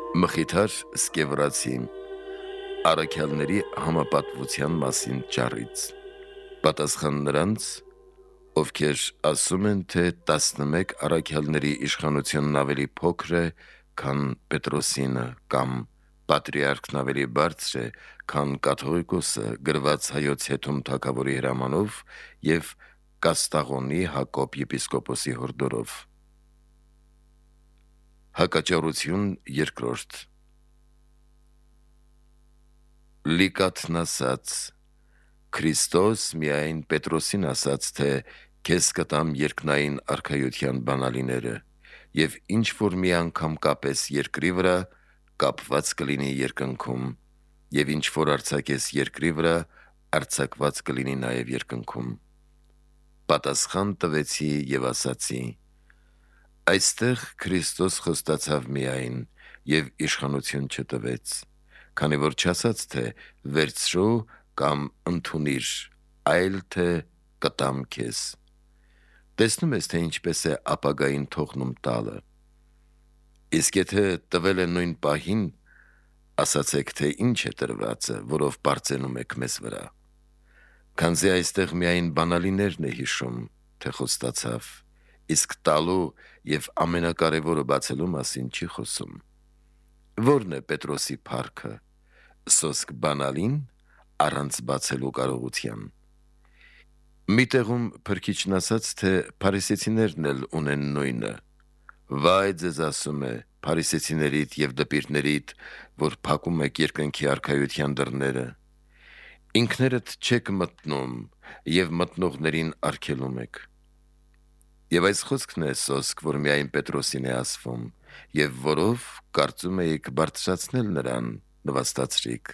Մխիթար Սկևրացի առաքյալների համապատվության մասին ճառից։ Պատասխան նրանց, ովքեր ասում են, թե 11 առաքյալների իշխանությունն ավելի փոքր է, քան Պետրոսինը, կամ պատրիարքն ավելի բարձր է, քան կաթողիկոսը, գրված Հայոց Հեթում թագավորի հրամանով և Կաստաղոնի Հակոբ եպիսկոպոսի հորդորով։ Հակաճառություն երկրորդ։ Լիկաթն ասաց. Քրիստոս միայն Պետրոսին ասաց, թե քեզ կտամ երկնային արքայության բանալիները, և ինչ որ մի անգամ կապես երկրի վրա, կապված կլինի երկնքում, և ինչ որ արձակես երկրի վրա, արձակված կլինի նաև երկնքում։ Պատասխան տվեցի և ասացի. Այստեղ Քրիստոս խոստացավ միայն և իշխանություն չտվեց, քանի որ չասաց, թե վերցրու կամ ընդունիր, այլ թե կտամ քեզ։ Տեսնում ես, թե ինչպես է ապագային թողնում տալը։ Իսկ եթե տվել է նույն պահին, ասացեք, թե ինչ է տրվածը, որով պարծենում եք մեզ վրա։ Քանզի այստեղ միայն բանալիներն է հիշում, թե խոստացավ, իսկ տալու և ամենակարևորը բացելու մասին չի խոսում։ Ո՞րն է Պետրոսի փառքը, սոսկ բանալին առանց բացելու կարողության։ Մի տեղում Փրկիչն ասաց, թե փարիսեցիներն էլ ունեն նույնը։ Վայ ձեզ ասում է, փարիսեցիներիդ և դպիրներիդ, որ փակում եք երկնքի արքայության դռները։ Ինքներդ չեք մտնում և մտնողներին արգելում եք։ Եվ այս խոսքն է սոսկ, որ միայն Պետրոսին է ասվում, և որով կարծում էիք բարձրացնել նրան, նվաստացրիք։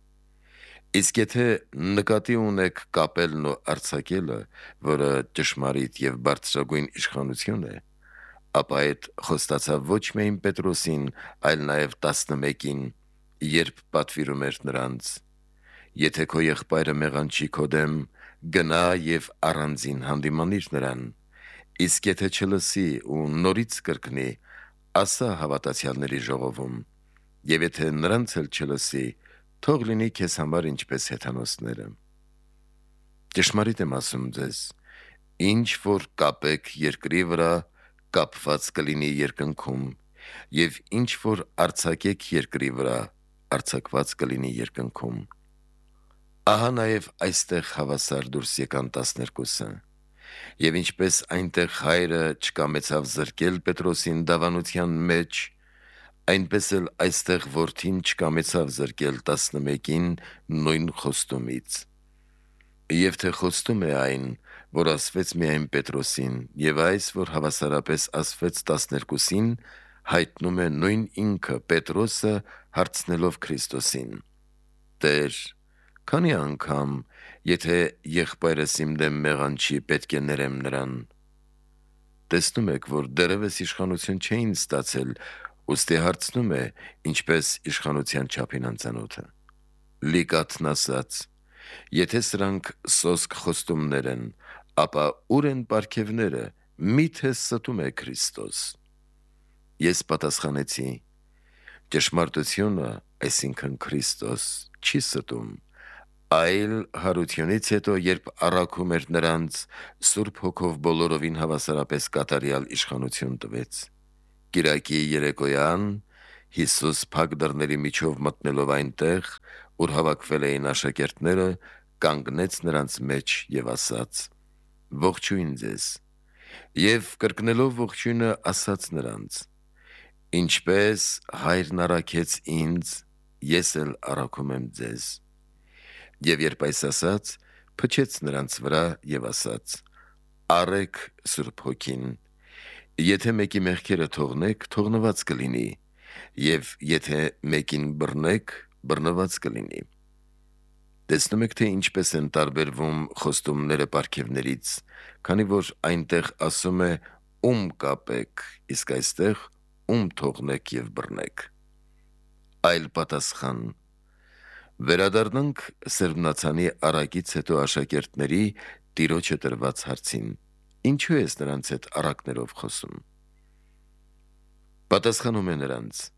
Իսկ եթե նկատի ունեք կապելն ու արձակելը, որը ճշմարիտ և բարձրագույն իշխանություն է, ապա այդ խոստացավ ոչ միայն Պետրոսին, այլ նաև 11-ին, երբ պատվիրում էր նրանց. եթե քո եղբայրը մեղանչի քո դեմ, գնա և առանձին հանդիմանիր նրան, իսկ եթե չլսի ու նորից կրկնի, ասա հավատացյալների ժողովում, և եթե նրանց էլ չլսի, թող լինի քեզ համար ինչպես հեթանոսները։ Ճշմարիտ եմ ասում ձեզ, ինչ որ կապեք երկրի վրա, կապված կլինի երկնքում, և ինչ որ արձակեք երկրի վրա, արձակված կլինի երկնքում։ Ահա նաև այստեղ հավասար դուրս եկան 12-ը, և ինչպես այնտեղ հայրը չկամեցավ զրկել Պետրոսին դավանության մեջ, այնպես էլ այստեղ որդին չկամեցավ զրկել 11-ին նույն խոստումից։ Եվ թե խոստում է այն, որ ասվեց միայն Պետրոսին, և այս, որ հավասարապես ասվեց 12-ին, հայտնում է նույն ինքը Պետրոսը, հարցնելով Քրիստոսին. Տեր, քանի անգամ, եթե եղբայրս իմ դեմ մեղանչի, պետք է ներեմ նրան։ Տեսնում եք, որ դեռևս իշխանություն չէին ստացել, ուստի հարցնում է, ինչպես իշխանության չափին անծանոթը։ Լիկաթն ասաց. եթե սրանք սոսկ խոստումներ են, ապա ուր են պարգևները, միթե ստում է Քրիստոս։ Ես պատասխանեցի. ճշմարտությունը, այսինքն Քրիստոս, չի ստում, այլ հարությունից հետո, երբ առաքում էր նրանց, Սուրբ Հոգով բոլորովին հավասարապես կատարյալ իշխանություն տվեց։ Կիրակի երեկոյան Հիսուս փակ դռների միջով մտնելով այնտեղ, ուր հավաքվել էին աշակերտները, կանգնեց նրանց մեջ և ասաց. ողջույն ձեզ, և կրկնելով ողջույնը ասաց նրանց. ինչպես Հայրն առաքեց ինձ, ես էլ առաքում եմ ձեզ։ Եվ երբ այս ասաց, փչեց նրանց վրա և ասաց. առեք Սուրբ Հոգին, եթե մեկի մեղքերը թողնեք, թողնված կլինի, և եթե մեկին բռնեք, բռնված կլինի։ Տեսնում եք, թե ինչպես են տարբերվում խոստումները պարգևներից, քանի որ այնտեղ ասում է ում կապեք, իսկ այստեղ ում թողնեք և բռնեք։ Այլ պատասխան. վերադառնանք Սրբնացանի առակից հետո աշակերտների Տիրոջը տրված հարցին. ինչու ես նրանց հետ առակներով խոսում։ Պատասխանում է նրանց.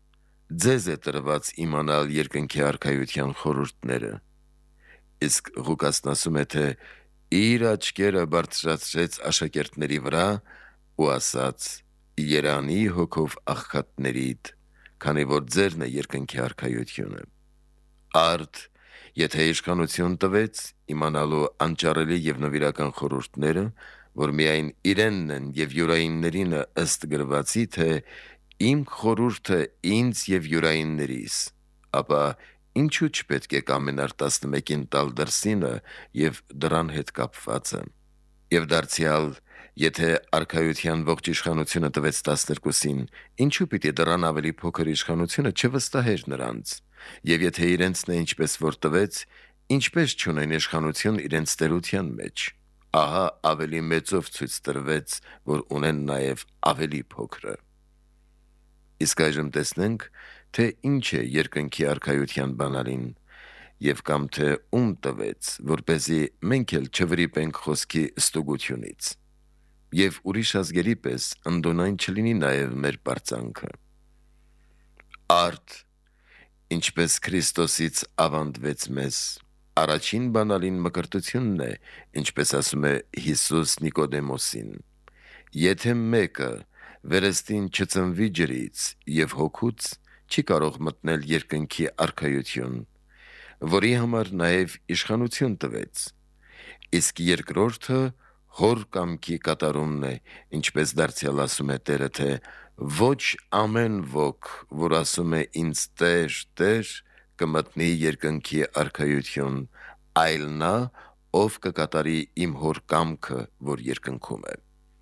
Ձեզ է տրված իմանալ երկնքի արքայության խորհուրդները։ Իսկ Ղուկասն ասում է, թե իր աչքերը բարձրացրեց աշակերտների վրա ու ասաց. «Երանի հոգով աղքատներիդ, քանի որ ձերն է երկնքի արքայությունը»։ Արդ, եթե իշխանություն տվեց իմանալու անճարելի եւ նվիրական խորհուրդները, որ միայն իրենն են եւ յուրայիններինը ըստ գրվածի, թե իմ խորհուրդը ինձ եւ յուրայիններիս, ապա ինչու չպետք է կամենար 11-ին տալ դրսինը եւ դրան հետ կապվածը։ Եվ դարձյալ, եթե արքայության ողջ իշխանությունը տվեց 12-ին, ինչու պիտի դրան ավելի փոքր իշխանությունը չվստահեր նրանց։ Եվ եթե իրենցն է ինչպես որ տվեց, ինչպես չունեն իշխանություն իրենց տերության մեջ, ահա ավելի մեծով ցույց տրվեց, որ ունեն նաև ավելի փոքրը։ Իսկ այժմ տեսնենք, թե ինչ է երկնքի արքայության բանալին, եւ կամ թե ում տվեց, որպեսզի մենք էլ չվրիպենք խոսքի ստուգությունից, եւ ուրիշ ազգերի պես ընդունայն չլինի նաև մեր պարծանքը։ Արդ, ինչպես Քրիստոսից ավանդվեց մեզ, առաջին բանալին մկրտությունն է, ինչպես ասում է Հիսուս Նիկոդեմոսին. եթե մեկը վերստին չծնվի ջրից եւ հոգուց, չի կարող մտնել երկնքի արքայություն, որի համար նաև իշխանություն տվեց, իսկ երկրորդը հոր կամքի կատարումն է, ինչպես դարձյալ ասում է Տերը, թե ոչ ամեն ոք, որ ասում է ինձ Տեր, Տեր, կմտնի երկնքի արքայություն, այլ նա, ով կկատարի իմ հոր կամքը, որ երկնքում է։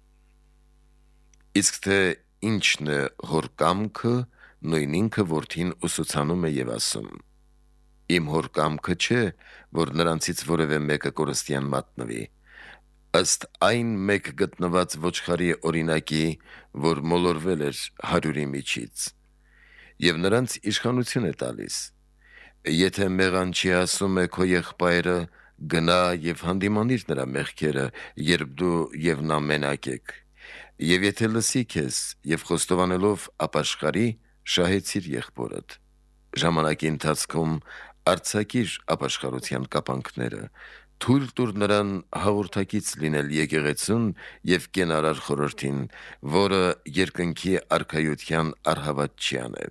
Իսկ թե ինչն է հոր կամքը, նույն ինքը որդին ուսուցանում է եւ ասում. Իմ հոր կամքը չէ, որ նրանցից որևէ մեկը կորստյան մատնվի, ըստ այն մեկ գտնված ոչխարի օրինակի, որ մոլորվել էր 100-ի միջից, եւ նրանց իշխանություն է տալիս։ Եթե մեղանչի ասում է քո եղբայրը, գնա եւ հանդիմանիր նրա մեղքերը, երբ դու եւ նա մենակ եք, եւ եթե լսի քեզ եւ խոստովանելով ապաշխարի, շահեցիր եղբորդ։ Ժամանակի ընթացքում արձակիր ապաշխարության կապանքները, թույլ տուր նրան հաղորդակից լինել եկեղեցուն եւ կենարար խորհրդին, որը երկնքի արքայության արհավատչյան է։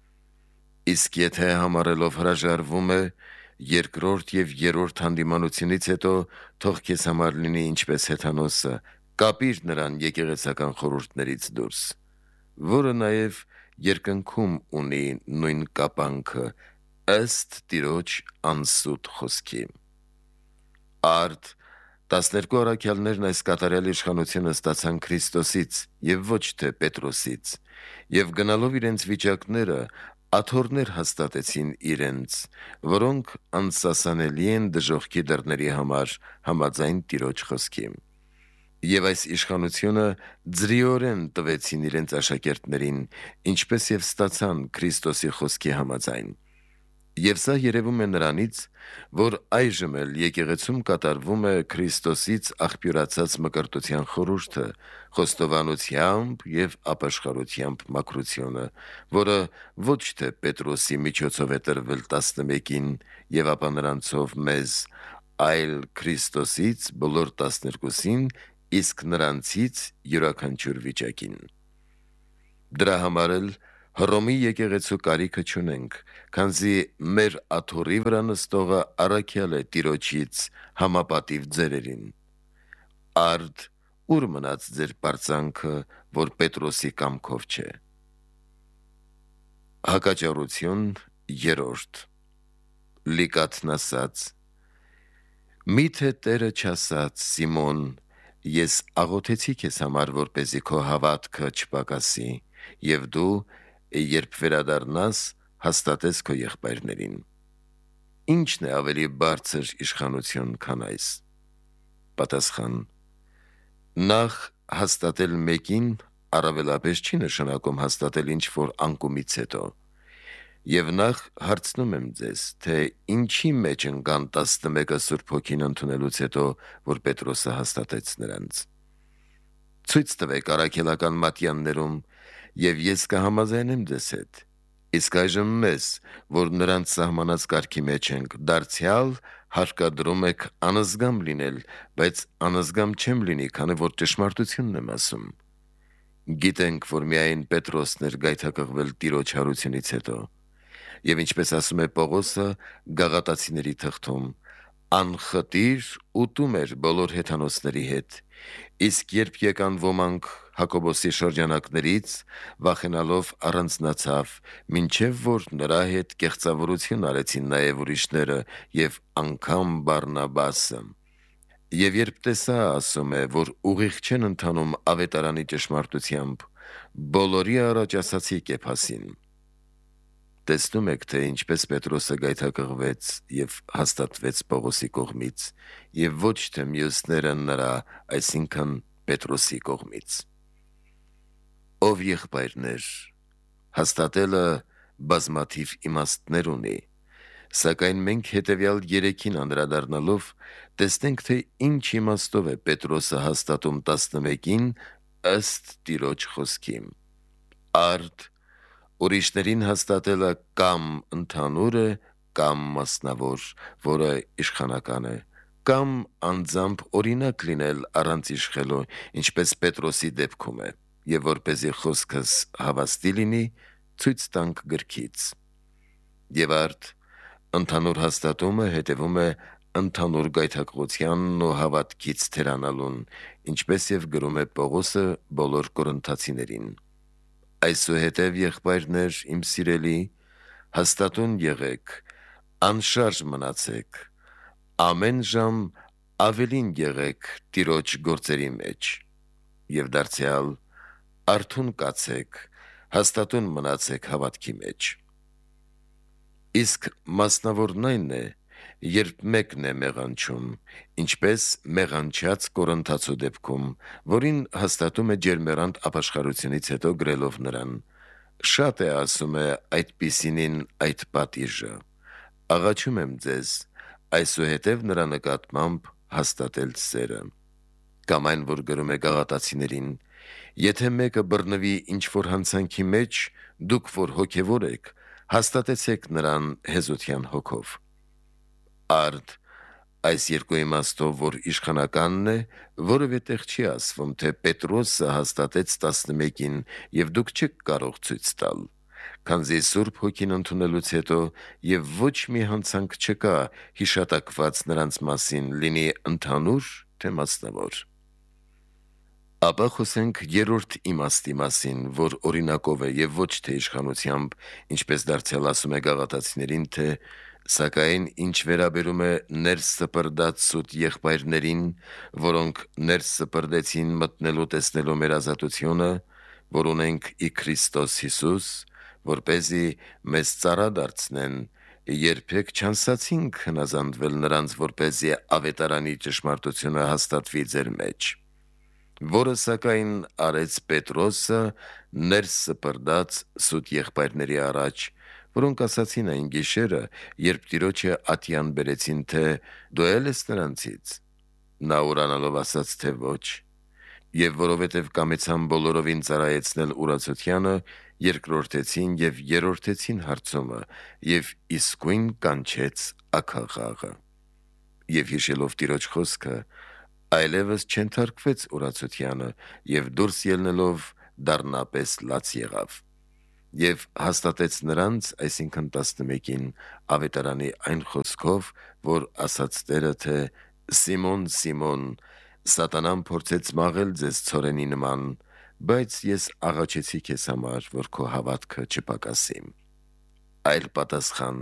Իսկ եթե համարելով հրաժարվում է, երկրորդ եւ երրորդ հանդիմանությունից հետո թող քեզ համար լինի ինչպես հեթանոսը, կապիր նրան եկեղեցական խորհուրդներից դուրս, որը նաեւ երկնքում ունի նույն կապանքը, ըստ Տիրոջ անսուտ խոսքի։ Արդ 12 առաքյալներն այս կատարյալ իշխանությունը ստացան Քրիստոսից եւ ոչ թե Պետրոսից, եւ գնալով իրենց վիճակները աթոռներ հաստատեցին իրենց, որոնք անսասանելի են դժոխքի դռների համար համաձայն Տիրոջ խոսքի։ Եվ այս իշխանությունը ձրիորեն տվեցին իրենց աշակերտներին, ինչպես եւ ստացան Քրիստոսի խոսքի համաձայն։ Եվ սա երևում է նրանից, որ այժմ էլ եկեղեցում կատարվում է Քրիստոսից աղբյուրացած մկրտության խորհուրդը, խոստովանությամբ եւ ապաշխարությամբ մաքրությունը, որը ոչ թե Պետրոսի միջոցով է տրվել 11-ին եւ ապա նրանցով մեզ, այլ Քրիստոսից բոլոր 12-ին, իսկ նրանցից յուրաքանչյուր վիճակին։ Դրա համար էլ Հռոմի եկեղեցու կարիքը չունենք, քանզի մեր աթոռի վրա նստողը առաքյալ է Տիրոջից համապատիվ ձերերին։ Արդ, ուր մնաց ձեր պարծանքը, որ Պետրոսի կամքով չէ։ Հակաճառություն 3. Լիկաթն ասաց. Միթե Տերը չասաց, Սիմոն, ես աղոթեցի քեզ համար, որպեսզի քո հավատքը չպակասի, եւ դու, երբ վերադառնաս, հաստատես քո եղբայրներին։ Ինչն է ավելի բարձր իշխանություն, քան այս։ Պատասխան. նախ հաստատել մեկին առավելապես չի նշանակում հաստատել ինչ-որ անկումից հետո։ Եվ նախ հարցնում եմ ձեզ, թե ինչի մեջ ընկան 11-ը Սուրբ Հոգին ընդունելուց հետո, որ Պետրոսը հաստատեց նրանց։ Ցույց տվեք առաքելական մատյաններում, եւ ես կհամաձայնեմ ձեզ հետ։ Իսկ այժմ մեզ, որ նրանց սահմանած կարգի մեջ ենք, դարձյալ հարկադրում եք անզգամ լինել, բայց անզգամ չեմ լինի, քանի որ ճշմարտությունն եմ ասում։ Գիտենք, որ միայն Պետրոսն էր գայթակղվել Տիրոջ հարությունից հետո։ Եվ ինչպես ասում է Պողոսը Գաղատացիների թղթում, անխտիր ուտում էր բոլոր հեթանոսների հետ։ Իսկ երբ եկան ոմանք Հակոբոսի շրջանակներից, վախենալով առանձնացավ, մինչև որ նրա հետ կեղծավորություն արեցին նաև ուրիշները եւ անգամ Բարնաբասը։ Եվ երբ տեսա, ասում է, որ ուղիղ չեն ընթանում ավետարանի ճշմարտությամբ, բոլորի առաջ ասացի Կեփասին։ Տեսնում եք, թե ինչպես Պետրոսը գայթակղվեց եւ հաստատվեց Պողոսի կողմից, եւ ոչ թե մյուսները նրա, այսինքն Պետրոսի կողմից։ Ով եղբայրներ, հաստատելը բազմաթիվ իմաստներ ունի, սակայն մենք հետեւյալ երեքին անդրադառնալով տեսնենք, թե ինչ իմաստով է Պետրոսը հաստատում 11-ին ըստ Տիրոջ խոսքի։ Արդ ուրիշներին հաստատելը կամ ընդհանուր է, կամ մասնավոր, որը իշխանական է, կամ անձամբ օրինակ լինել առանց իշխելու, ինչպես Պետրոսի դեպքում է, եւ որպեսզի խոսքս հավաստի լինի, ցույց տանք գրքից։ Եվ արդ ընդհանուր հաստատումը հետևում է ընդհանուր գայթակղությանն ու հավատքից թերանալուն, ինչպես եւ գրում է Պողոսը բոլոր կորինթացիներին։ Այսուհետև, եղբայրներ, իմ սիրելի, հաստատուն եղեք, անշարժ մնացեք, ամեն ժամ ավելին եղեք Տիրոջ գործերի մեջ, եւ դարձյալ արթուն կացեք, հաստատուն մնացեք հավատքի մեջ։ Իսկ մասնավորն այն է, երբ մեկն է մեղանչում, ինչպես մեղանչած Կորինթացու դեպքում, որին հաստատում է ջերմեռանդ ապաշխարությունից հետո գրելով նրան. շատ է, ասում է, այդպիսինին այդ պատիժը։ Աղաչում եմ ձեզ, այսուհետև նրա նկատմամբ հաստատել սերը։ Կամ այն, որ գրում է Գաղատացիներին. եթե մեկը բռնվի ինչ-որ հանցանքի մեջ, դուք որ հոգևոր եք, հաստատեցեք նրան հեզության հոգով։ Արդ այս երկու իմաստով, որ իշխանականն է, որևէ տեղ չի ասվում, թե Պետրոսը հաստատեց 11-ին, եւ դուք չեք կարող ցույց տալ, քանզի Սուրբ Հոգին ընդունելուց հետո եւ ոչ մի հանցանք չկա հիշատակված նրանց մասին, լինի ընդհանուր թե մասնավոր։ Ապա խոսենք երրորդ իմաստի մասին, որ օրինակով է եւ ոչ թե իշխանությամբ, ինչպես դարձյալ ասում է Գաղատացիներին, թե սակայն ինչ վերաբերում է ներս սպրդած սուտ եղբայրներին, որոնք ներս սպրդեցին մտնելու տեսնելու մեր ազատությունը, որ ունենք ի Քրիստոս Հիսուս, որպեսզի մեզ ծառա դարձնեն, երբեք չանսացինք հնազանդվել նրանց, որպեսզի ավետարանի ճշմարտությունը հաստատվի ձեր մեջ, որը սակայն արեց Պետրոսը ներս սպրդած սուտ եղբայրների առաջ, որոնք ասացին այն գիշերը, երբ Տիրոջը ատյան բերեցին, թե դու ես նրանցից, նա ուրանալով ասաց, թե ոչ, եւ որովհետեւ կամեցան բոլորովին ծառայեցնել ուրացությանը, երկրորդեցին եւ երրորդեցին հարցումը եւ իսկույն կանչեց աքաղաղը։ Եվ հիշելով Տիրոջ խոսքը, այլևս չընթարկվեց ուրացությանը եւ դուրս ելնելով դառնապես լաց եղավ եւ հաստատեց նրանց, այսինքն 11-ին, ավետարանի այն խոսքով, որ ասաց Տերը, թե Սիմոն, Սիմոն, Սատանան փորձեց մաղել ձեզ ցորենի նման, բայց ես աղաչեցի քեզ համար, որ քո հավատքը չպակասի։ Այլ պատասխան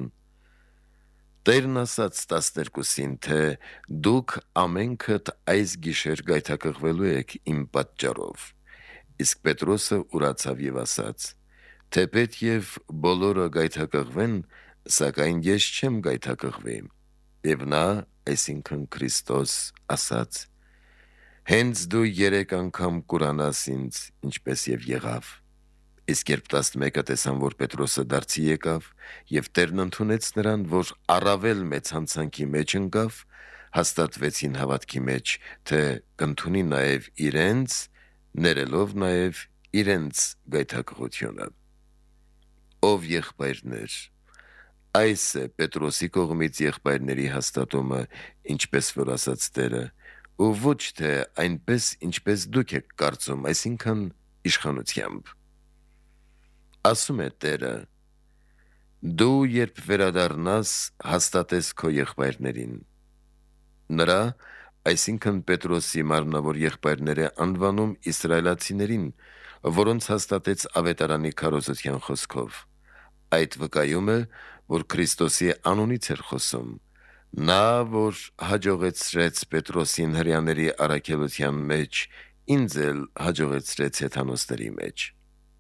Տերն ասաց 12-ին, թե դուք ամենքդ այս գիշեր գայթակղվելու եք իմ պատճառով։ Իսկ Պետրոսը ուրացավ եւ ասաց. թեպետ եւ բոլորը գայթակղվեն, սակայն ես չեմ գայթակղվի։ Եվ նա, այսինքն Քրիստոս, ասաց. հենց դու 3 անգամ կուրանաս ինձ, ինչպես եւ եղավ։ Իսկ երբ 11-ը տեսան, որ Պետրոսը դարձի եկավ, եւ Տերն ընդունեց նրան, որ առավել մեծ հանցանքի մեջ ընկավ, հաստատվեցին հավատքի մեջ, թե կընդունի նաեւ իրենց, ներելով նաեւ իրենց գայթակղությունը։ ով եղբայրներ։ Այս է Պետրոսի կողմից եղբայրների հաստատումը, ինչպես որ ասաց Տերը, ու ոչ թե այնպես, ինչպես դուք եք կարծում, այսինքն իշխանությամբ։ Ասում է Տերը. դու երբ վերադառնաս, հաստատես քո եղբայրներին։ Նրա, այսինքն Պետրոսի մարմնավոր եղբայրները անվանում իսրայելացիներին, որոնց հաստատեց ավետարանի քարոզության խոսքով։ Այդ վկայում է, որ Քրիստոսի անունից էր խոսում։ Նա, որ հաջողեցրեց Պետրոսին հրեաների առաքելության մեջ, ինձ էլ հաջողեցրեց հեթանոսների մեջ։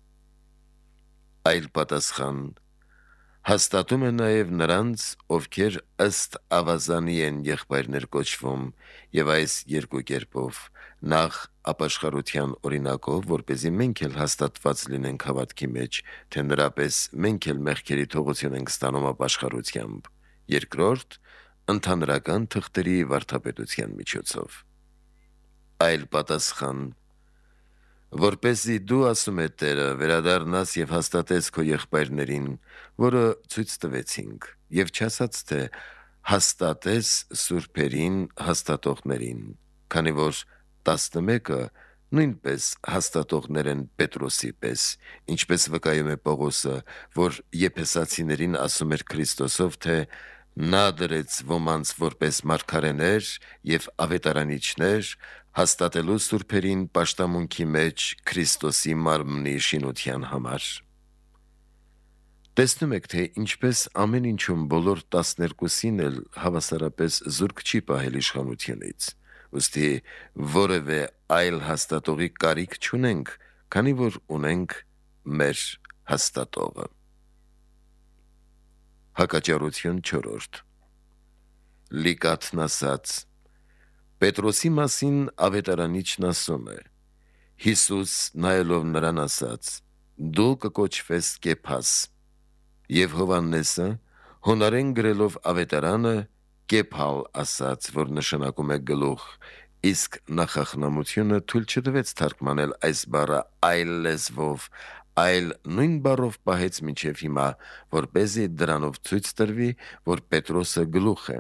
Այլ պատասխան հաստատում է նաև նրանց, ովքեր ըստ ավազանի են եղբայրներ կոչվում, եւ այս երկու կերպով. նախ ապաշխարության օրինակով, որպեսզի մենք էլ հաստատված լինենք հավատքի մեջ, թե նրապես մենք էլ մեղքերի թողություն ենք ստանում ապաշխարությամբ, երկրորդ ընդհանրական թղթերի վարդապետության միջոցով։ Այլ պատասխան որպեսզի դու, ասում է Տերը, վերադառնաս եւ հաստատես քո եղբայրներին, որը ցույց տվեցինք, եւ չասաց թե հաստատես սուրբերին հաստատողներին, քանի որ 11-ը նույնպես հաստատողներ են Պետրոսի պես, ինչպես վկայում է Պողոսը, որ Եփեսացիներին ասում էր Քրիստոսով, թե նա դրեց ոմանց որպես մարգարեներ եւ ավետարանիչներ, հաստատելու սուրբերին պաշտամունքի մեջ Քրիստոսի մարմնի շինության համար։ Տեսնում եք, թե ինչպես ամեն ինչում բոլոր 12-ին էլ հավասարապես զուրկ չի պահել իշխանությունից, ուստի որևէ այլ հաստատողի կարիք չունենք, քանի որ ունենք մեր հաստատողը։ Հակաճառություն 4. Լիկաթն ասաց. Պետրոսի մասին ավետարանիչն ասում է. Հիսուս նայելով նրան ասաց. դու կկոչվես Կեփաս, եւ Հովաննեսը հունարեն գրելով ավետարանը Կեփալ ասաց, որ նշանակում է գլուխ, իսկ նախախնամությունը թույլ չտվեց թարգմանել այս բառը այլ լեզվով, այլ նույն բառով պահեց մինչև հիմա, որպեսզի դրանով ցույց տրվի, որ Պետրոսը գլուխ է։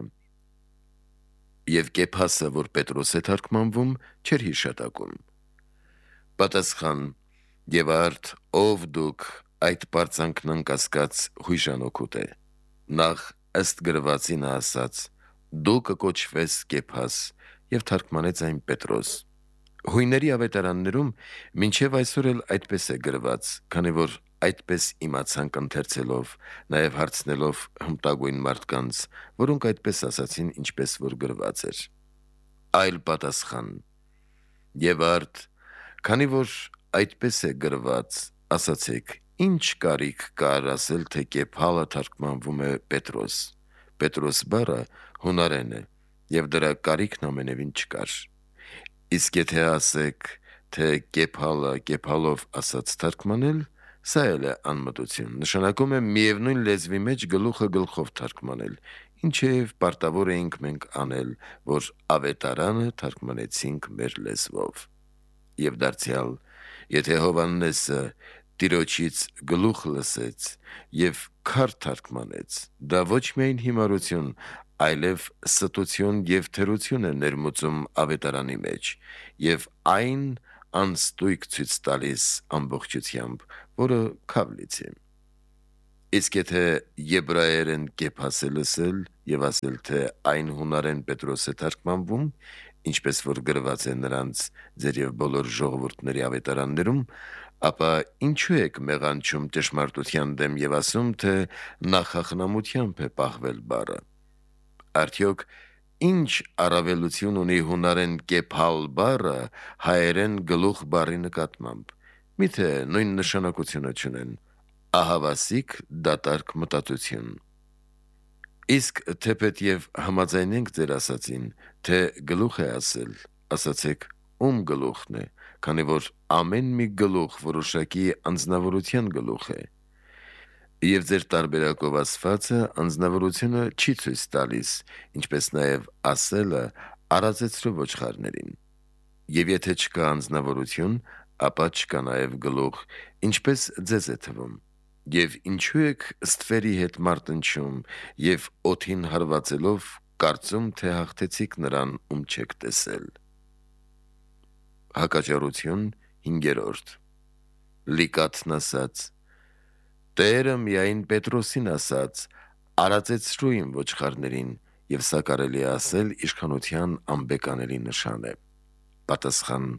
Եվ Կեփասը, որ Պետրոս է թարգմանվում, չէր հիշատակում։ Պատասխան. եւ արդ ով դուք այդ բարձանքն անկասկած հույժանոքուտ է։ Նախ ըստ գրվածին ասաց. դու կկոչվես Կեփաս, եւ թարգմանեց այն Պետրոս։ Հույների ավետարաններում մինչև այսօր էլ այդպես է գրված, քանի որ այդպես իմացանք ընթերցելով, նաև հարցնելով հմտագույն մարդկանց, որոնք այդպես ասացին, ինչպես որ գրված էր։ Այլ պատասխան. եւ արդ, քանի որ այդպես է գրված, ասացեք, ինչ կարիք կար ասել, թե Կեփալը թարգմանվում է Պետրոս։ Պետրոս բառը հունարեն է, եւ դրա կարիքն ամենևին չկար։ Իսկ եթե ասեք, թե Կեփալը Կեփալով ասած թարգմանել, սա էլ է անմտություն, նշանակում է միևնույն լեզվի մեջ գլուխը գլխով թարգմանել, ինչև պարտավոր էինք մենք անել, որ ավետարանը թարգմանեցինք մեր լեզվով։ Եվ դարձյալ, եթե Հովաննեսը Տիրոջից գլուխ լսեց եւ քար թարգմանեց, դա ոչ միայն հիմարություն, այլև ստություն եւ թերություն է ներմուծում ավետարանի մեջ, եւ այն անստույգ ցույց տալիս ամբողջությամբ, որը քավլից է։ Իսկ եթե եբրայերեն Կեփասը լսել եւ ասել, թե այն հունարեն Պետրոս է թարգմանվում, ինչպես որ գրված է նրանց ձեր եւ բոլոր ժողովուրդների ավետարաններում, ապա ինչու եք մեղանչում ճշմարտության դեմ եւ ասում, թե նախախնամությամբ է պահվել բառը։ Արդյոք ինչ առավելություն ունի հունարեն Կեփալ բառը հայերեն գլուխ բառի նկատմամբ։ Միթե նույն նշանակությունը չունեն։ Ահավասիկ դատարկ մտածություն։ Իսկ թեպետև համաձայնենք ձեր ասացին, թե գլուխ է ասել, ասացեք ում գլուխն է, քանի որ ամեն մի գլուխ որոշակի անձնավորության գլուխ է։ Եվ ձեր տարբերակով ասվածը անձնավորությունը չի ցույց տալիս, ինչպես նաև ասելը արածեցրու ոչխարներին։ Եվ եթե չկա անձնավորություն, ապա չկա նաև գլուխ, ինչպես ձեզ է թվում։ Եվ ինչու եք ստվերի հետ մարտնչում եւ օթին հարվածելով կարծում թե հաղթեցիք նրան, ում չեք տեսել։ Հակաճառություն 5. Լիկաթն ասաց. Տերը միայն Պետրոսին ասաց. արածեցրու իմ ոչխարներին, եւ սա կարելի է ասել իշխանության անբեկանելի նշան է։ Պատասխան.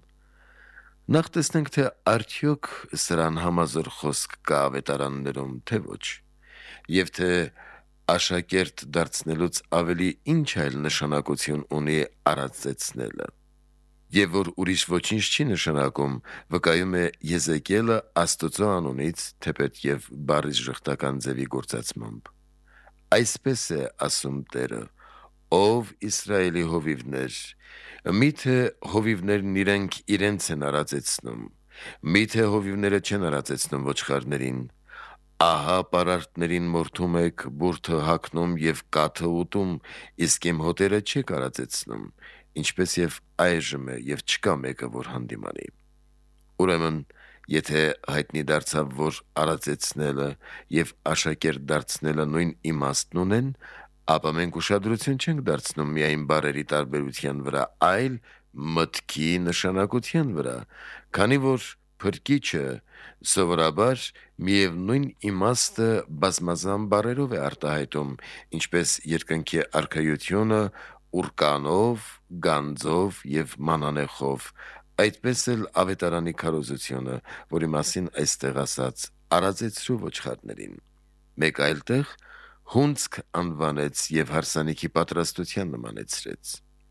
Նախ տեսնենք, թե արդյոք սրան համազոր խոսք կա ավետարաններում, թե ոչ, եւ թե աշակերտ դարձնելուց ավելի ինչ այլ նշանակություն ունի արածեցնելը։ Եվ որ ուրիշ ոչինչ չի նշանակում, վկայում է Եզեկիելը Աստծո անունից, թեպետ եւ բառի ժխտական ձևի գործածմամբ։ Այսպես է ասում Տերը. ով Իսրայելի հովիվներ, միթե հովիվներն իրենք իրենց են արածեցնում, միթե հովիվները չեն արածեցնում ոչխարներին, ահա պարարտներին մորթում եք, բուրդը հագնում եւ կաթը ուտում, իսկ իմ հոտերը չեք արածեցնում, ինչպես եւ այժմ է եւ չկա մեկը, որ հանդիմանի։ Ուրեմն, եթե հայտնի դարձավ, որ արածեցնելը եւ աշակերտ դարձնելը նույն իմաստն ունեն, ապա մենք ուշադրություն չենք դարձնում միայն բառերի տարբերության վրա, այլ մտքի նշանակության վրա, քանի որ փրկիչը սովորաբար միևնույն իմաստը բազմազան բառերով է արտահայտում, ինչպես երկնքի արքայությունը ուրկանով, գանձով եւ մանանեխով, այդպես էլ ավետարանի քարոզությունը, որի մասին այստեղ ասած արածեցրու ոչխարներին։ Մեկ այլ տեղ հունցք անվանեց եւ հարսանիքի պատրաստության նմանեցրեց։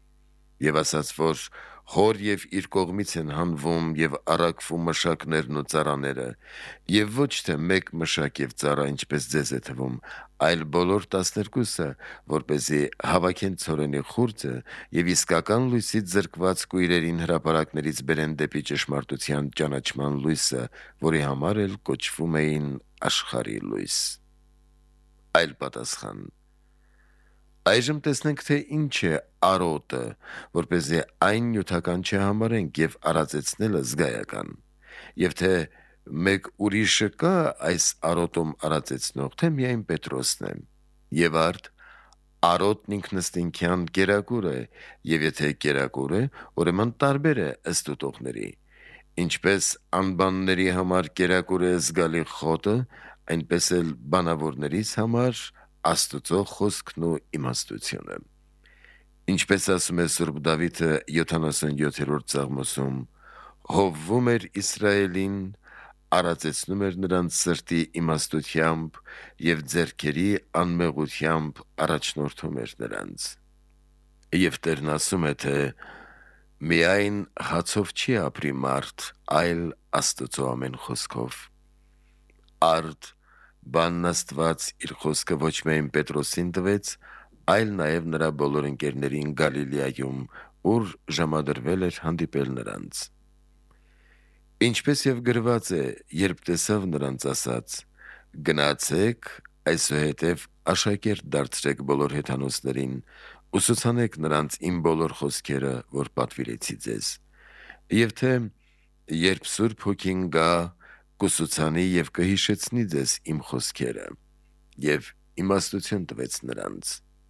Եվ ասաց, որ հոր եւ իր կողմից են հանվում եւ առաքվում մշակներն ու ծառաները, եւ ոչ թե մեկ մշակ եւ ծառա, ինչպես ձեզ է թվում, այլ բոլոր 12-ը, որպեսզի հավաքեն ցորենի խուրձը եւ իսկական լույսից զրկված կույրերին հրապարակներից բերեն դեպի ճշմարտության ճանաչման լույսը, որի համար էլ կոչվում էին աշխարհի լույս։ Այլ պատասխան. Այժմ տեսնենք, թե ինչ է արոտը, որպեսզի այն նյութական չհամարենք եւ արածեցնելը զգայական, եւ թե մեկ ուրիշը կա այս արոտում արածեցնող, թե միայն Պետրոսն է։ Եվ արդ արոտն ինքնըստինքյան կերակուր է, եւ եթե կերակուր է, ուրեմն տարբեր է ըստ ուտողների։ Ինչպես անբանների համար կերակուր է զգալի խոտը, այնպես էլ բանավորներից համար Աստծո խոսքն ու իմաստությունը։ Ինչպես ասում է Սուրբ Դավիթը 77-րդ Սաղմոսում, հովվում էր Իսրայելին, արածեցնում էր նրանց սրտի իմաստությամբ եւ ձեռքերի անմեղությամբ առաջնորդում էր նրանց։ Եվ Տերն ասում է, թե միայն հացով չի ապրի մարդ, այլ Աստծո ամեն խոսքով։ Արդ բանն Աստված իր խոսքը ոչ միայն Պետրոսին տվեց, այլ նաև նրա բոլոր ընկերներին Գալիլեայում, ուր ժամադրվել էր հանդիպել նրանց։ Ինչպես եւ գրված է, երբ տեսավ նրանց, ասաց. գնացեք, այսուհետև աշակերտ դարձրեք բոլոր հեթանոսներին, ուսուցանեք նրանց իմ բոլոր խոսքերը, որ պատվիրեցի ձեզ։ Եվ թե երբ Սուրբ Հոգին գա, կուսուցանի եւ կհիշեցնի ձեզ իմ խոսքերը, եւ իմաստություն տվեց նրանց։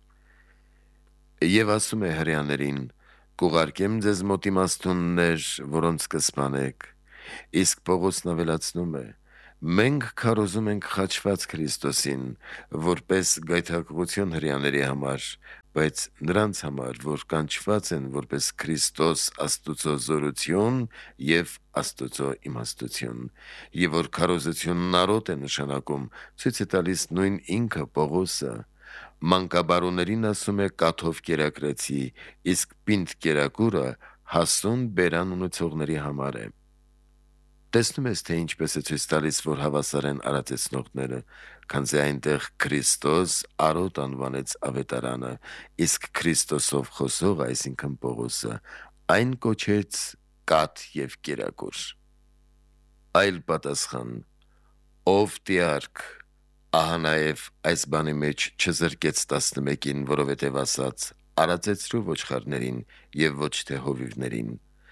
Եվ ասում է հրեաներին. կուղարկեմ ձեզ մոտ իմաստուններ, որոնց կսպանեք, իսկ Պողոսն ավելացնում է. մենք քարոզում ենք խաչված Քրիստոսին, որպես գայթակղություն հրեաների համար, բայց նրանց համար, որ կանչված են որպես Քրիստոս Աստուծո զորություն եւ Աստուծո իմաստություն, եւ որ քարոզությունն արոտ է նշանակում, ցույց է տալիս նույն ինքը Պողոսը։ Մանկաբարուներին ասում է կաթով կերակրեցի, իսկ պինդ կերակուրը հասուն բերան ունեցողների համար է։ Տեսնում ես, թե ինչպես է ցույց տալիս, որ հավասար են արածեցնողները, քանզի այնտեղ Քրիստոս արոտ անվանեց ավետարանը, իսկ Քրիստոսով խոսող, այսինքն Պողոսը, այն կոչեց կաթ եւ կերակուր։ Այլ պատասխան. ով տիարք, ահա նաև այս բանի մեջ չզրկեց 11-ին, որովհետև ասաց. արածեցրու ոչխարներին եւ ոչ թե հովիվներին,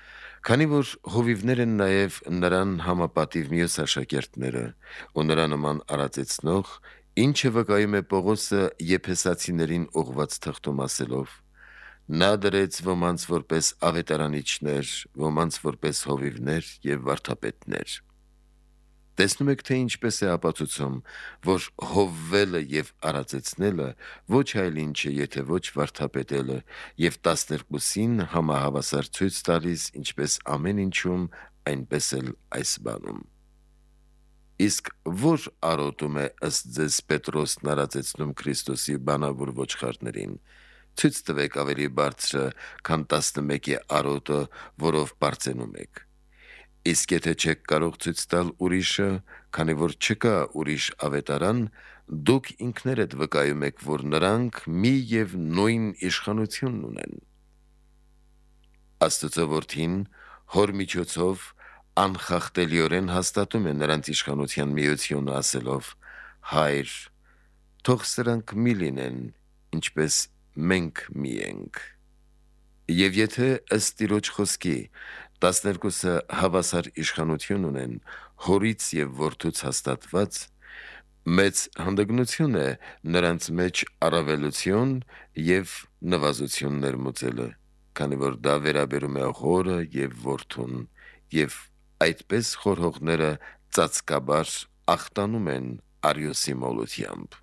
Քանի որ հովիվներ են նաև նրան համապատիվ մյուս աշակերտները ու նրա նման արածեցնող, ինչը վկայում է Պողոսը Եփեսացիներին ուղված թղթում ասելով. նա դրեց ոմանց որպես ավետարանիչներ, ոմանց որպես հովիվներ եւ վարդապետներ։ Տեսնում եք, թե ինչպես է ապացուցում, որ հովվելը եւ արածեցնելը ոչ այլ ինչ է, եթե ոչ վարդապետելը եւ 12-ին համահավասար ցույց տալիս ինչպես ամեն ինչում, այնպես էլ այս բանում։ Իսկ որ արոտում է ըստ ձեզ Պետրոսն արածեցնում Քրիստոսի բանավոր ոչխարներին, ցույց տվեք ավելի բարձրը, քան 11-ի արոտը, որով բարձենում եք։ Իսկ եթե չեք կարող ցույց տալ ուրիշը, քանի որ չկա ուրիշ ավետարան, դուք ինքներդ վկայում եք, որ նրանք մի եւ նույն իշխանությունն ունեն։ Աստծո որդին հոր միջոցով անխախտելիորեն հաստատում է նրանց իշխանության միությունը ասելով. Հայր, թող սրանք մի լինեն, ինչպես մենք մի ենք։ Եվ եթե ըստ Տիրոջ խոսքի 12-ը հավասար իշխանություն ունեն, հորից եւ որդուց հաստատված, մեծ հանդգնություն է նրանց մեջ առավելություն եւ նվազություն ներմուծելը, քանի որ դա վերաբերում է հորը եւ որդուն, եւ այդպես խորհողները ծածկաբար ախտանում են Արիոսի մոլությամբ։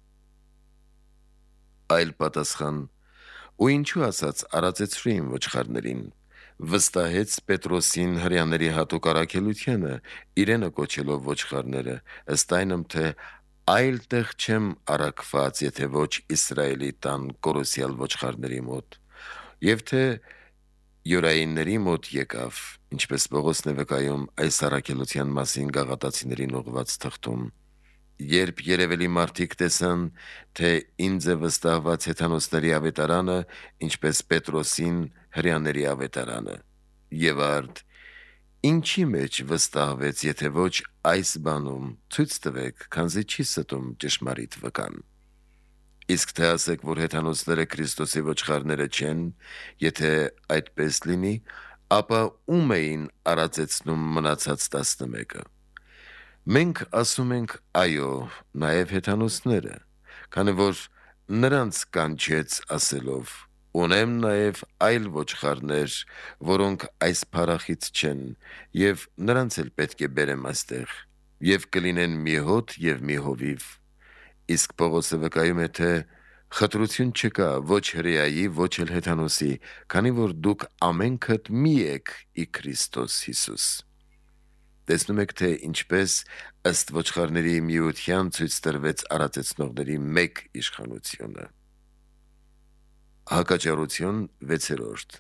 Այլ պատասխան. ու ինչու ասաց արածեցրին ոչխարներին, վստահեց Պետրոսին հրյաների հատուկ առաքելությանը, իրենը կոչելով ոչխարները, ըստ այնմ, թե այլ տեղ չեմ առաքված, եթե ոչ Իսրայելի տան կորոսյալ ոչխարների մոտ, եւ թե յուրայինների մոտ եկավ, ինչպես Պողոսն է վկայում այս առաքելության մասին գաղատացիներին ուղված թղթում։ Երբ երևելի մարդիկ տեսան, թե ինձ է վստահված հեթանոսների ավետարանը, ինչպես Պետրոսին հրյաների ավետարանը, եւ արդ, ինչի մեջ վստահվեց, եթե ոչ այս բանում, ցույց տվեք, քանզի չի ստում ճշմարիտ վկան։ Իսկ թե ասեք, որ հեթանոսները Քրիստոսի ոչխարները չեն, եթե այդպես լինի, ապա ում էին արածեցնում մնացած 11-ը։ Մենք ասում ենք այո, նաև հեթանոսները, քանի որ նրանց կանչեց ասելով. ունեմ նաև այլ ոչխարներ, որոնք այս փարախից չեն, եւ նրանց էլ պետք է բերեմ այստեղ, եւ կլինեն մի հոտ եւ մի հովիվ։ Իսկ Պողոսը վկայում է, թե խտրություն չկա ոչ հրեայի, ոչ էլ հեթանոսի, քանի որ դուք ամենքդ մի եք ի Քրիստոս Հիսուս։ Տեսնում եք, թե ինչպես ըստ ոչխարների միության ցույց տրվեց արածեցնողների մեկ իշխանությունը։ Հակաճառություն 6.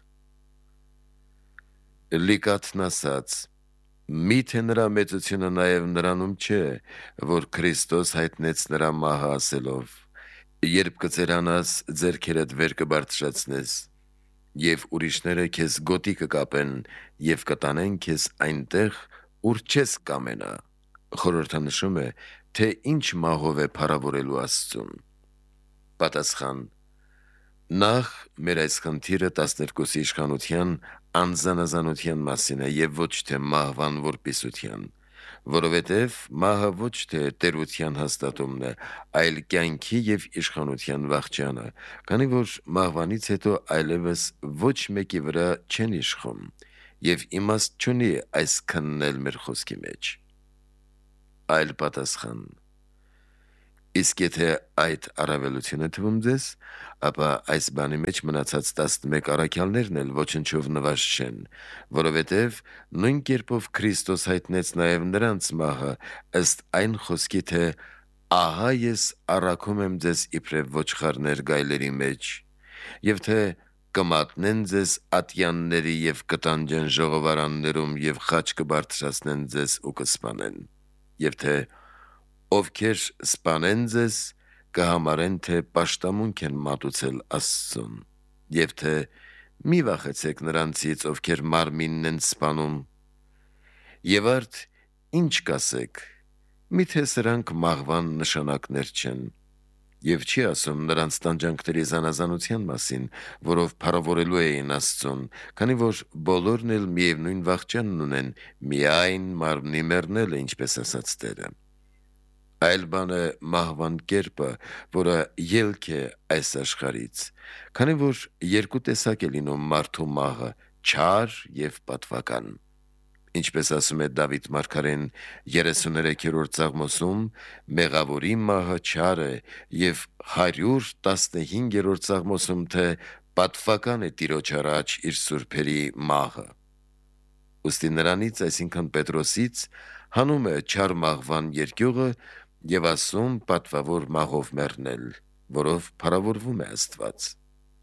Լիկաթն ասաց. միթե նրա մեծությունը նաև նրանում չէ, որ Քրիստոս հայտնեց նրա մահը ասելով. երբ կծերանաս, ձեռքերդ վեր կբարձրացնես, եւ ուրիշները քեզ գոտի կկապեն եւ կտանեն քեզ այնտեղ, ուր չես կամենա։ Խորհրդանշում է, թե ինչ մահով է փառավորելու Աստծուն։ Պատասխան. նախ մեր այս խնդիրը 12-ի իշխանության անզանազանության մասին է եւ ոչ թե մահվան որպիսության, որովհետեւ մահը ոչ թե տերության հաստատումն է, այլ կյանքի եւ իշխանության վախճանը, քանի որ մահվանից հետո այլևս ոչ մեկի վրա չեն իշխում եւ իմաստ չունի այս քննել մեր խոսքի մեջ։ Այլ պատասխան. իսկ եթե այդ առավելությունը թվում ձեզ, ապա այս բանի մեջ մնացած 11 առաքյալներն էլ ոչնչով նվազ չեն, որովհետև նույն կերպով Քրիստոս հայտնեց նաև նրանց մահը, ըստ այն խոսքի, թե ահա ես առաքում եմ ձեզ իբրև ոչխարներ գայլերի մեջ, եւ թե կմատնեն ձեզ ատյանների եւ կտանջեն ժողովարաններում եւ խաչ կբարձրացնեն ձեզ ու կսպանեն, եւ թե ովքեր սպանեն ձեզ, կհամարեն, թե պաշտամունք են մատուցել Աստծուն, եւ թե մի վախեցեք նրանցից, ովքեր մարմինն են սպանում, եւ արդ ինչ կասեք, միթե սրանք մահվան նշանակներ չեն, Եվ չի ասում նրանց տանջանքների զանազանության մասին, որով փառավորելու էին Աստծուն, քանի որ բոլորն էլ միևնույն վախճանն ունեն, միայն մարմնի մեռնելը, ինչպես ասաց Տերը։ Այլ բան է մահվան կերպը, որը ելք է այս աշխարից, քանի որ երկու տեսակ է լինում մարդու մահը՝ չար եւ պատվական։ Ինչպես ասում է Դավիթ մարգարեն 33-րդ Սաղմոսում, մեղավորի մահը չար է, եւ 115-րդ Սաղմոսում, թե պատվական է Տիրոջ առաջ իր սուրբերի մահը։ Ուստի նրանից, այսինքն Պետրոսից, հանում է չար մահվան երկյուղը եւ ասում պատվավոր մահով մեռնել, որով փառավորվում է Աստված։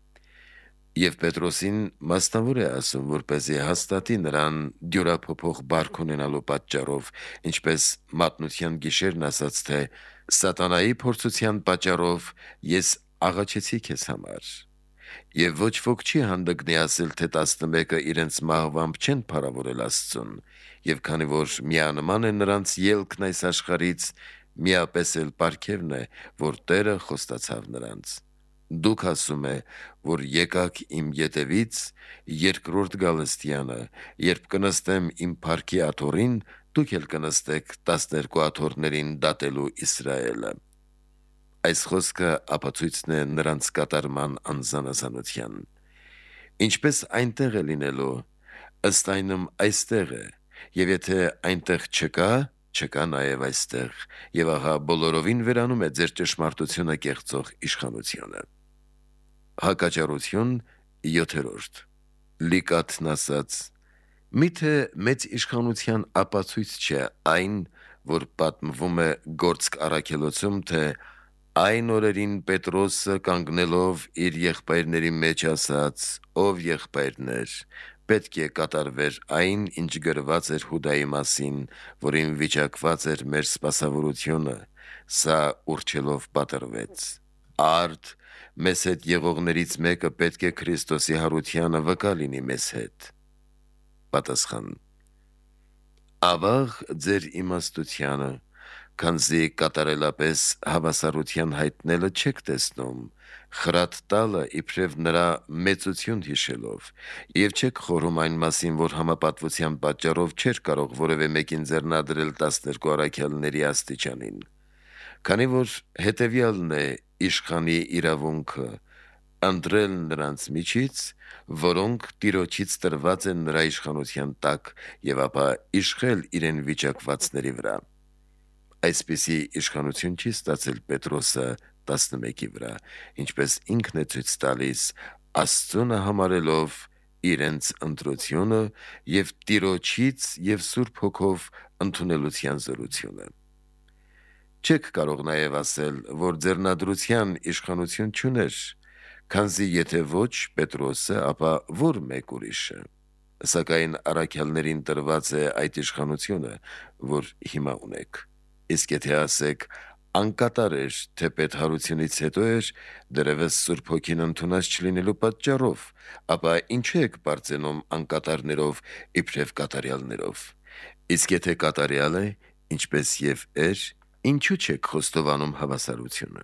Եվ Պետրոսին մասնավոր է ասում, որպեսզի հաստատի նրան դյուրափոփող բարք ունենալու պատճառով, ինչպես մատնության գիշերն ասաց, թե սատանայի փորձության պատճառով ես աղաչեցի քեզ համար։ Եվ ոչ ոք չի հանդգնի ասել, թե 11-ը իրենց մահվամբ չեն փառավորել Աստծուն, եւ քանի որ միանման է նրանց ելքն այս աշխարից, միապես էլ պարգևն է, որ Տերը խոստացավ նրանց։ Դուք ասում է, որ եկաք իմ ետևից երկրորդ գալստյանը, երբ կնստեմ իմ փառքի աթոռին, դուք էլ կնստեք 12 աթոռներին դատելու Իսրայելը։ Այս խոսքը ապացույցն է նրանց կատարման անզանազանության։ Ինչպես այնտեղ է լինելու, ըստ այնմ այստեղ է, եւ եթե այնտեղ չկա, չկա նաև այստեղ, եւ ահա բոլորովին վերանում է ձեր ճշմարտությունը կեղծող իշխանությունը։ Հակաճառություն 7. Լիկաթն ասաց. Միթե մեծ իշխանության ապացույց չէ այն, որ պատմվում է Գործք առաքելոցում, թե այն օրերին Պետրոսը կանգնելով իր եղբայրների մեջ ասաց. «Ով եղբայրներ, պետք է կատարվեր այն, ինչ գրված էր Հուդայի մասին, որին վիճակված էր մեր սպասավորությունը, սա ուրչելով պատրվեց։ Արդ մեզ հետ եղողներից մեկը պետք է Քրիստոսի հարությանը վկա լինի մեզ հետ»։ Պատասխան. Ավաղ ձեր իմաստությանը, քանզի կատարելապես հավասարության հայտնելը չեք տեսնում, խրատ տալը իբրև նրա մեծություն հիշելով, եւ չեք խորում այն մասին, որ համապատվության պատճառով չէր կարող որևէ մեկին ձեռնադրել 12 առաքյալների աստիճանին, քանի որ հետեւյալն է իշխանի իրավունքը՝ ընտրել նրանց միջից, որոնք Տիրոջից տրված են նրա իշխանության տակ, եւ ապա իշխել իրեն վիճակվածների վրա։ Այսպիսի իշխանություն չի ստացել Պետրոսը 11-ի վրա, ինչպես ինքն է ցույց տալիս, Աստծունը համարելով իրենց ընտրությունը եւ Տիրոջից եւ Սուրբ Հոգով ընդունելության զորությունը։ Չեք կարող նաև ասել, որ ձեռնադրության իշխանություն չուներ, քանզի եթե ոչ Պետրոսը, ապա որ մեկ ուրիշը։ Սակայն առաքյալներին տրված է այդ իշխանությունը, որ հիմա ունեք։ Իսկ եթե ասեք, անկատար էր, թե պետհարությունից հետո էր, դեռևս Սուրբ Հոգին ընդունած չլինելու պատճառով, ապա ինչու եք բարձենում անկատարներով իբրև կատարյալներով։ Իսկ եթե կատարյալ է, ինչպես եւ էր, ինչու չեք խոստովանում հավասարությունը։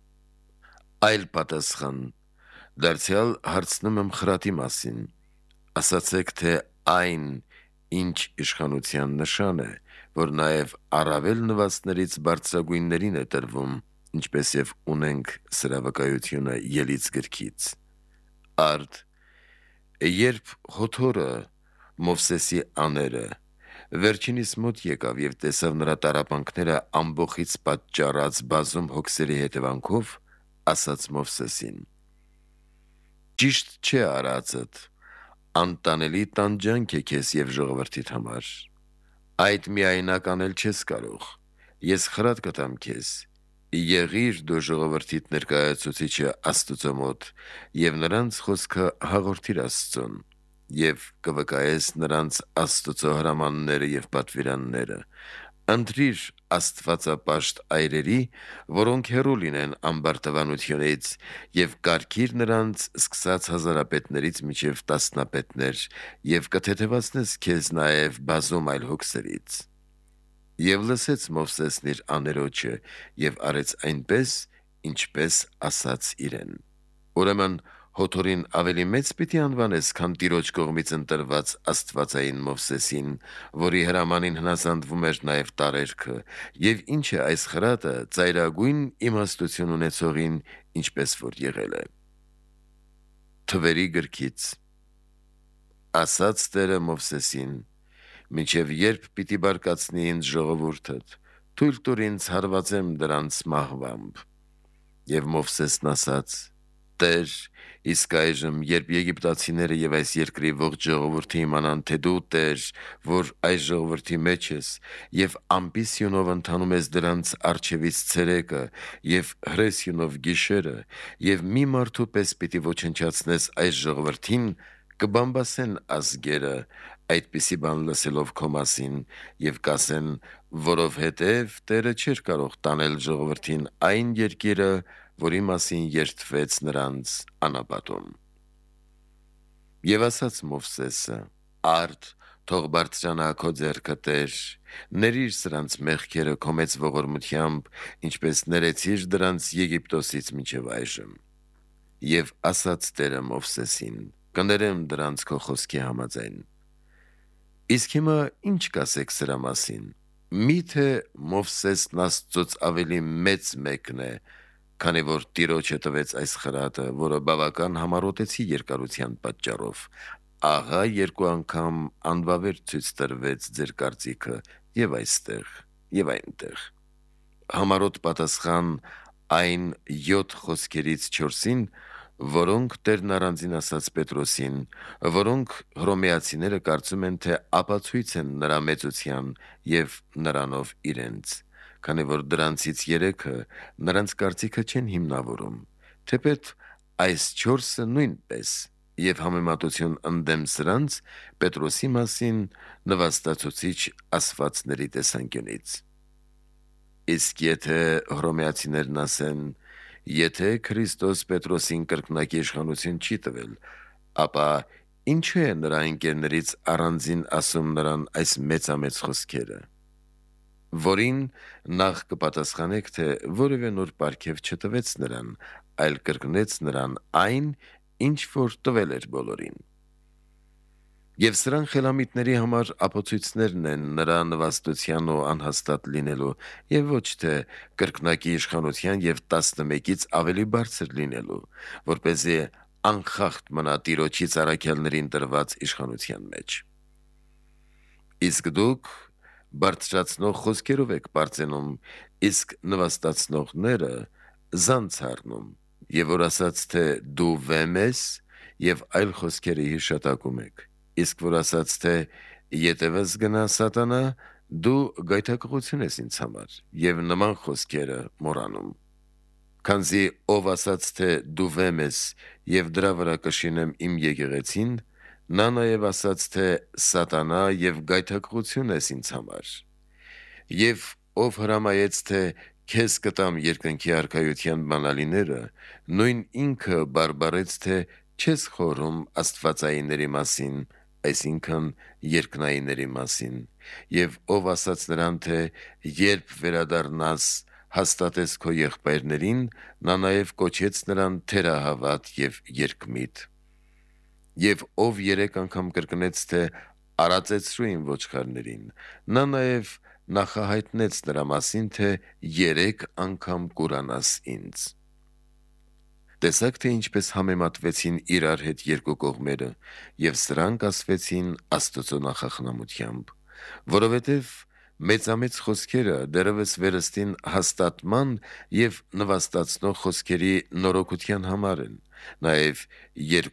Այլ պատասխան. դարձյալ հարցնում եմ խրատի մասին։ Ասացեք, թե այն, ինչ իշխանության նշան է, որ նաև առավել նվաստներից բարձրագույններին է տրվում, ինչպես եւ ունենք սրա վկայությունը Ելից գրքից։ Արդ, երբ Հոթորը Մովսեսի աները վերջինիս մոտ եկավ եւ տեսավ նրա տարապանքները ամբոխից պատճառած բազում հոգսերի հետևանքով, ասաց Մովսեսին. Ճիշտ չէ արածդ, անտանելի տանջանք է քեզ եւ ժողովրդիդ համար։ Այդ միայնակ անել չես կարող։ Ես խրատ կտամ քեզ. եղիր դու ժողովրդիդ ներկայացուցիչը Աստծո մոտ եւ նրանց խոսքը հաղորդիր Աստծուն, եւ կվկայես նրանց Աստծո հրամանները եւ պատվիրանները։ Ընտրիր աստվածապաշտ այրերի, որոնք հեռու լինեն ամբարտավանությունից, եւ կարգիր նրանց սկսած հազարապետներից մինչև տասնապետներ, եւ կթեթևացնես քեզ նաեւ բազում այլ հոգսերից։ Եվ լսեց Մովսեսն իր աներոջը եւ արեց այնպես, ինչպես ասաց իրեն։ Ուրեմն հոթորին ավելի մեծ պիտի անվանես, քան Տիրոջ կողմից ընտրված Աստվածային Մովսեսին, որի հրամանին հնազանդվում էր նաև տարերքը, եւ ինչ է այս խրատը ծայրագույն իմաստություն ունեցողին, ինչպես որ եղել է։ Թվերի գրքից ասաց Տերը Մովսեսին. «Մինչև երբ պիտի բարկացնի ինձ ժողովուրդդ, թույլ տուր ինձ հարվածեմ դրանց մահվամբ»։ Եվ Մովսեսն ասաց. «Տեր, իսկ այժմ, երբ եգիպտացիները եւ այս երկրի ողջ ժողովուրդը իմանան, թե դու Տեր, որ այս ժողովրդի մեջ ես, եւ ամպիսյունով ընթանում ես դրանց առջևից ցերեկը, եւ հրեսյունով գիշերը, եւ մի մարդու պես պիտի ոչնչացնես այս ժողովրդին, կբամբասեն ազգերը, այդպիսի բան լսելով քո մասին, եւ կասեն, որովհետեւ Տերը չէր կարող տանել ժողովրդին այն երկիրը, որի մասին երդվեց նրանց անապատում»։ Եվ ասաց Մովսեսը. «Արդ թող բարձրանա քո ձեռքը, Տեր, ներիր սրանց մեղքերը քո մեծ ողորմությամբ, ինչպես ներեցիր դրանց Եգիպտոսից մինչև այժմ»։ Եվ ասաց Տերը Մովսեսին. «Կներեմ դրանց քո խոսքի համաձայն»։ Իսկ հիմա ինչ կասեք սրա մասին։ Միթե Մովսեսն Աստծոց ավելի մեծ մեկն է, քանի որ Տիրոջը տվեց այս խրատը, որը բավական համառոտեցի երկարության պատճառով։ Ահա երկու անգամ անվավեր ցույց տրվեց ձեր կարծիքը եւ այստեղ եւ այնտեղ։ Համառոտ պատասխան այն 7 խոսքերից 4-ին, որոնք Տերն առանձին ասաց Պետրոսին, որոնք հռոմեացիները կարծում են, թե ապացույց են նրա մեծության եւ նրանով իրենց, քանի որ դրանցից 3-ը նրանց կարծիքը չեն հիմնավորում, թեպետ այս 4-ը նույնպես, եւ համեմատություն ընդդեմ սրանց Պետրոսի մասին նվաստացուցիչ ասվածների տեսանկյունից։ Իսկ եթե հռոմեացիներն ասեն, եթե Քրիստոս Պետրոսին կրկնակի իշխանություն չի տվել, ապա ինչու է նրա ընկերներից առանձին ասում նրան այս մեծամեծ խոսքերը, որին նախ կպատասխանեք, թե որևէ նոր պարգև չտվեց նրան, այլ կրկնեց նրան այն, ինչ որ տվել էր բոլորին։ Եվ սրան խելամիտների համար ապացույցներն են նրա նվաստության ու անհաստատ լինելու, եւ ոչ թե կրկնակի իշխանության եւ 11-ից ավելի բարձր լինելու, որպեսզի անխախտ մնա Տիրոջից առաքյալներին տրված իշխանության մեջ։ Իսկ դուք բարձրացնող խոսքերով եք պարծենում, իսկ նվաստացնողները զանց առնում, եւ որ ասաց, թե դու վեմ ես, եւ այլ խոսքերի հիշատակում եք, իսկ որ ասաց, թե ետևս գնա սատանա, դու գայթակղություն ես ինձ համար, եւ նման խոսքերը մոռանում։ Քանզի ով ասաց, թե դու վեմ ես, եւ դրա վրա կշինեմ իմ եկեղեցին, նա նաեւ ասաց, թե սատանա եւ գայթակղություն ես ինձ համար։ Եվ ով հրամայեց, թե քեզ կտամ երկնքի արքայության բանալիները, նույն ինքը բարբարեց, թե չես խորհում աստվածայինների մասին, այսինքն երկնայինների մասին, եւ ով ասաց նրան, թե երբ վերադառնաս, հաստատես քո եղբայրներին, նա նաեւ կոչեց նրան թերահավատ եւ երկմիտ։ Եվ ով 3 անգամ կրկնեց, թե արածեցրու իմ ոչխարներին, նա նաեւ նախահայտնեց նրա մասին, թե 3 անգամ կուրանաս ինձ։ Տեսաք, թե ինչպես համեմատվեցին իրար հետ երկու կողմերը, եւ սրանք ասվեցին Աստծո նախախնամությամբ, որովհետեւ մեծամեծ խոսքերը դեռևս վերստին հաստատման եւ նվաստացնող խոսքերի նորոգության համար են, նաեւ